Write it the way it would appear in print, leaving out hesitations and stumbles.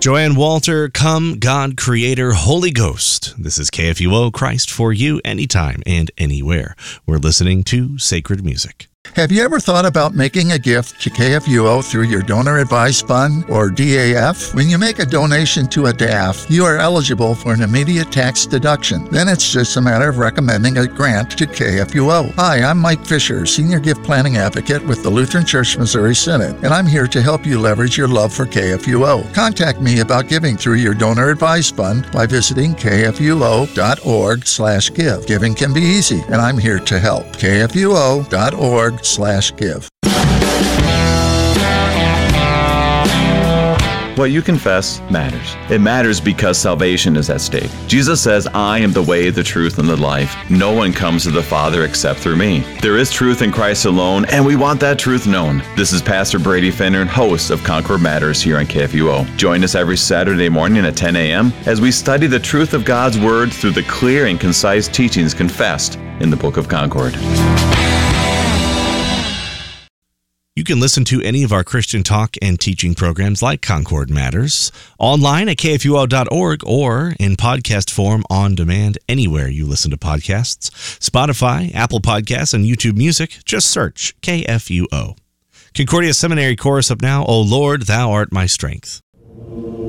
Joanne Walter, Come, God, Creator, Holy Ghost. This is KFUO, Christ for you, anytime and anywhere. We're listening to Sacred Music. Have you ever thought about making a gift to KFUO through your Donor Advised Fund, or DAF? When you make a donation to a DAF, you are eligible for an immediate tax deduction. Then it's just a matter of recommending a grant to KFUO. Hi, I'm Mike Fisher, Senior Gift Planning Advocate with the Lutheran Church Missouri Synod, and I'm here to help you leverage your love for KFUO. Contact me about giving through your Donor Advised Fund by visiting kfuo.org/give. Giving can be easy, and I'm here to help. kfuo.org/give. What you confess matters. It matters because salvation is at stake. Jesus says, I am the way, the truth, and the life. No one comes to the Father except through me. There is truth in Christ alone, and we want that truth known. This is Pastor Brady Finner, host of Concord Matters here on KFUO. Join us every Saturday morning at 10 a.m. as we study the truth of God's Word through the clear and concise teachings confessed in the Book of Concord. You can listen to any of our Christian talk and teaching programs like Concord Matters online at kfuo.org or in podcast form on demand anywhere you listen to podcasts. Spotify, Apple Podcasts, and YouTube Music. Just search KFUO. Concordia Seminary Chorus up now, O Lord, Thou art my strength.